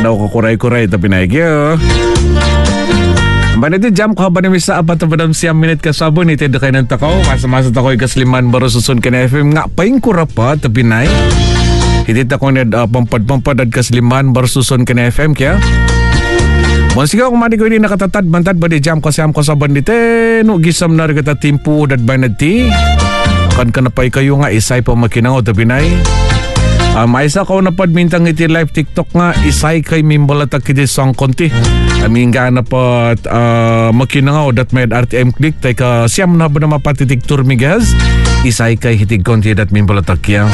daw ko kuray-kuray tapi naik ya. Baniti jam ko ba ni misa apa tabadam siyam minit ka sabon iti dekay ng takaw. Masa-masa tako'y kasliman baro susun ka na FM nga paing kurapa tapi naik. Hindi tako ni pampad-pampad at kasliman baro susun ka na FM kaya. Monsigaw kumadi ko ini nakatatad bantad ba di jam ko siyam ko sabon dite. No gisam na rin kita timpu dat banad ti. Akan kanapay kayo nga isay pa makinango tapi naik. Maisa ko napadmintang iti live TikTok nga isay kay mimbalatag kiti song konti. Aming nga na pa makinangaw dat may RTM click tay ka siyam na ba na mapatitik turmigas isay kay hitig konti dat mimbalatag kya.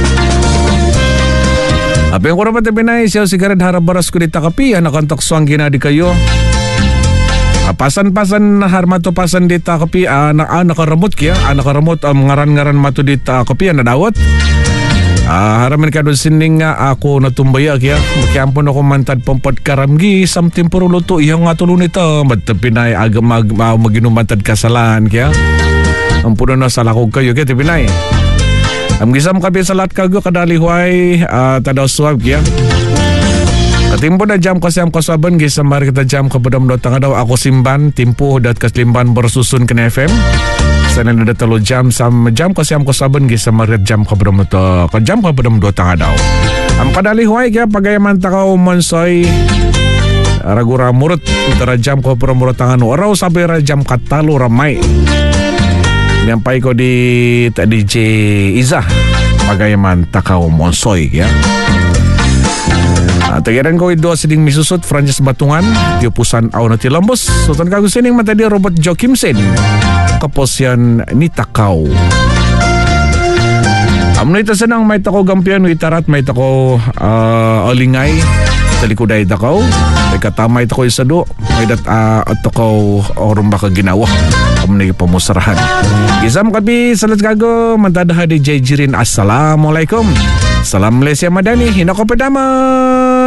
Apeng ko rapat binay siya sigaret harabaras ko dita kapi anakantok suang ginadi kayo. Pasan-pasan harmato pasan dita kapi nakaramot kya nakaramot ngaran-ngaran mato dita kapi nadawat. Haramin ka doon sining nga ako natumbaya kaya makiampon ako mantad pampad karamgi samtim puro luto iyang nga tulo nito matapinay agam maginumantad kasalan kaya ang puno na salakog kayo kaya tipinay ang gisam kapi salat kago kadalihuay tadaw suwab kaya katimpo na jam kasi ang kasaban gisam mari kita jam kabadam do tanga daw ako simban timpo dat kaslimban bersusun kena FM sana na talo jam kasi ang kasaban gisam mari jam kabadam to ka jam kabadam do tanga daw ang kadalihuay kaya pagayaman takaw monsoy ragura murut tara jam ko para murut tangan oraw sabi ra jam katalo ramay nyampay ko di DJ Iza pagayaman takaw monsoy ya. Tagaran ko ito sining misusot Francis Batungan diupusan aw na tilambos sutan kago sining matadi Robert Jokimsen kapos yan ni takaw. Amno ito sanang may tako gampian itarat may tako alingay sa likuday takaw may katamay tako isado may dat takaw orum baka ginawa amno pamusarahan isam kapi salat kago mantadaha di Jirin assalamualaikum salam Malaysia Madani hinako pedama.